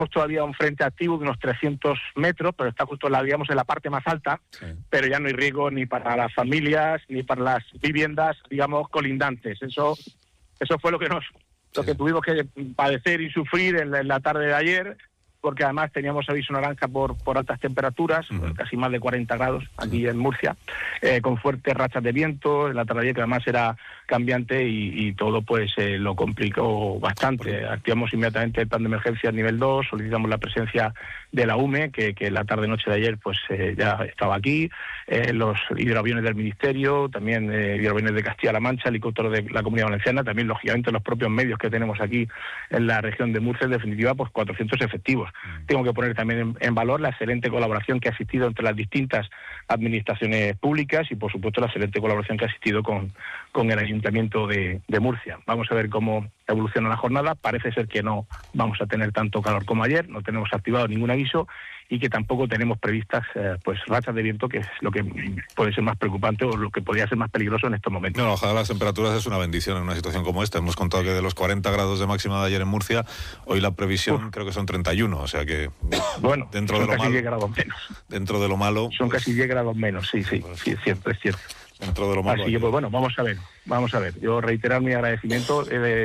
todavía un frente activo de unos 300 metros, pero está justo digamos, en la parte más alta, sí. Pero ya no hay riesgo ni para las familias, ni para las viviendas, digamos, colindantes. Eso fue lo que tuvimos que padecer y sufrir en la tarde de ayer, porque además teníamos aviso naranja por altas temperaturas, casi más de 40 grados aquí en Murcia, con fuertes rachas de viento, en la tarde de ayer, que además era cambiante y todo pues lo complicó bastante. Activamos inmediatamente el plan de emergencia nivel 2, solicitamos la presencia de la UME, que la tarde-noche de ayer pues ya estaba aquí, los hidroaviones del Ministerio, también hidroaviones de Castilla-La Mancha, helicópteros de la Comunidad Valenciana, también lógicamente los propios medios que tenemos aquí en la región de Murcia, en definitiva pues 400 efectivos. Tengo que poner también en valor la excelente colaboración que ha existido entre las distintas administraciones públicas y, por supuesto, la excelente colaboración que ha existido con el Ayuntamiento de Murcia. Vamos a ver cómo evoluciona la jornada. Parece ser que no vamos a tener tanto calor como ayer, no tenemos activado ningún aviso y que tampoco tenemos previstas pues rachas de viento, que es lo que puede ser más preocupante o lo que podría ser más peligroso en estos momentos. No, bajar las temperaturas es una bendición en una situación como esta. Hemos contado que de los 40 grados de máxima de ayer en Murcia, hoy la previsión creo que son 31, o sea que bueno, dentro de lo malo, 10 grados menos. Dentro de lo malo son pues, casi 10 grados menos, sí, es cierto. Dentro de lo malo. Así que pues bueno, vamos a ver. Yo reiterar mi agradecimiento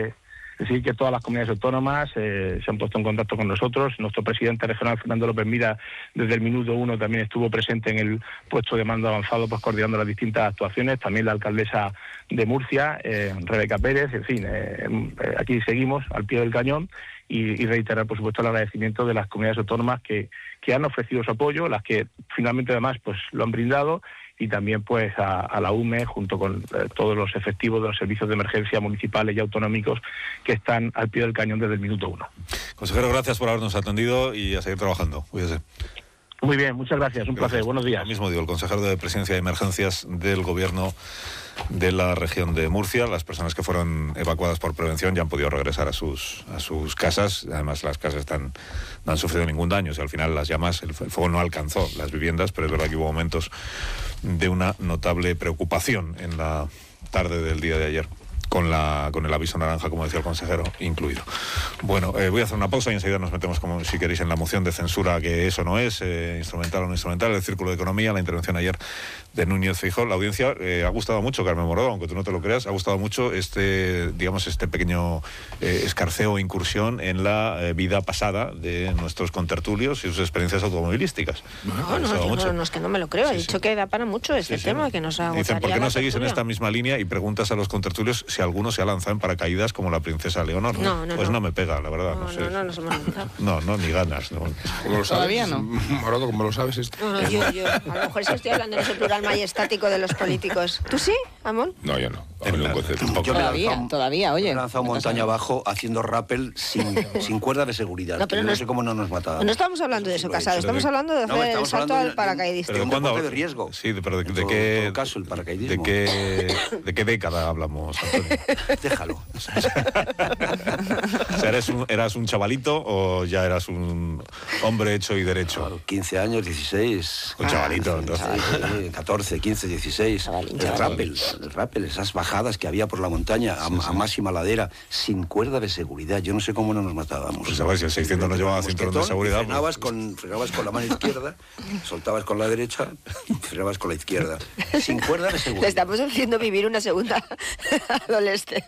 decir que todas las comunidades autónomas se han puesto en contacto con nosotros. Nuestro presidente regional, Fernando López Mira, desde el minuto 1 también estuvo presente en el puesto de mando avanzado, pues coordinando las distintas actuaciones. También la alcaldesa de Murcia, Rebeca Pérez. En fin, aquí seguimos al pie del cañón y reiterar, por supuesto, el agradecimiento de las comunidades autónomas que han ofrecido su apoyo, las que finalmente además pues lo han brindado, y también pues a la UME, junto con todos los efectivos de los servicios de emergencia municipales y autonómicos que están al pie del cañón desde el minuto 1. Consejero, gracias por habernos atendido y a seguir trabajando. Cuídese. Muy bien, muchas gracias, un placer, buenos días. Lo mismo digo, el consejero de Presidencia y Emergencias del Gobierno de la región de Murcia. Las personas que fueron evacuadas por prevención ya han podido regresar a sus casas. Además, las casas no han sufrido ningún daño. O sea, al final las llamas, el fuego no alcanzó las viviendas, pero es verdad que hubo momentos de una notable preocupación en la tarde del día de ayer, con el aviso naranja, como decía el consejero, incluido. Bueno, voy a hacer una pausa y enseguida nos metemos, como si queréis, en la moción de censura, que eso no es, instrumental o no instrumental, el Círculo de Economía, la intervención ayer de Núñez Feijóo. La audiencia ha gustado mucho, Carmen Morodo, aunque tú no te lo creas, ha gustado mucho este pequeño escarceo o incursión en la vida pasada de nuestros contertulios y sus experiencias automovilísticas. No, es que no me lo creo, he dicho que da para mucho este tema, que nos ha gustado. Dicen, ¿por qué no seguís en esta misma línea y preguntas a los contertulios si alguno se ha lanzado en paracaídas como la princesa Leonor? No me pega, la verdad. No nos hemos lanzado. No, ni ganas. No. ¿Cómo lo sabes? Todavía no. Morodo, ¿cómo lo sabes esto? No, yo. A lo mejor es que estoy hablando en ese plural majestático de los políticos. ¿Tú sí, Amón? No, yo no. Todavía, oye. Me he lanzado montaña abajo haciendo rappel sin cuerda de seguridad. No sé cómo no nos mataba. No estamos hablando de eso, Casado. Estamos hablando de hacer el salto al paracaidista. ¿Pero cuándo? De riesgo. Sí, pero ¿de qué caso el paracaidismo? ¿De qué década hablamos, Antonio? Déjalo. O sea, ¿eras un chavalito o ya eras un hombre hecho y derecho? Claro, 15 años, 16. Un chavalito, entonces. 14, 15, 16. El rappel, esas bajadas que había por la montaña a máxima ladera, sin cuerda de seguridad. Yo no sé cómo no nos matábamos. Pues a ver, si el 600 no llevaba cinturón de seguridad. Frenabas con la mano izquierda, soltabas con la derecha y frenabas con la izquierda. Sin cuerda de seguridad. Le estamos haciendo vivir una segunda adolescencia.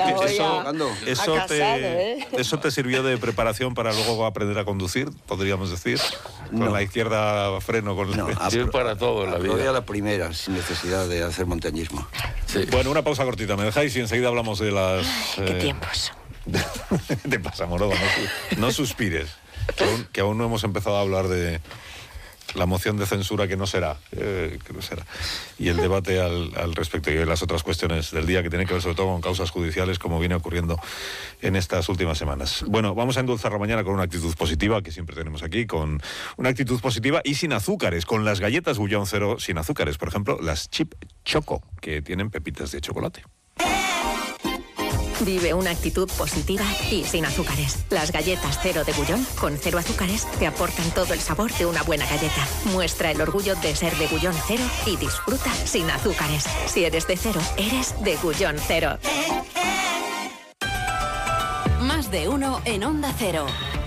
¿Eso te sirvió de preparación para luego aprender a conducir, podríamos decir? Con la izquierda freno, con la... Sirve para todo en la vida. A la primera, sin necesidad de hacer montañismo. Sí. Bueno, una pausa cortita, ¿me dejáis? Y enseguida hablamos de las... ¿Qué tiempos? ¿Qué te pasa, Morodo? No suspires, que aún no hemos empezado a hablar de la moción de censura que no será, y el debate al respecto, y las otras cuestiones del día que tienen que ver sobre todo con causas judiciales, como viene ocurriendo en estas últimas semanas. Bueno, vamos a endulzar la mañana con una actitud positiva, que siempre tenemos aquí, con una actitud positiva y sin azúcares, con las galletas Bullón Cero sin azúcares, por ejemplo, las Chip Choco, que tienen pepitas de chocolate. Vive una actitud positiva y sin azúcares. Las galletas Cero de Bullón, con 0 azúcares, te aportan todo el sabor de una buena galleta. Muestra el orgullo de ser de Bullón Cero y disfruta sin azúcares. Si eres de Cero, eres de Bullón Cero. Más de uno en Onda Cero.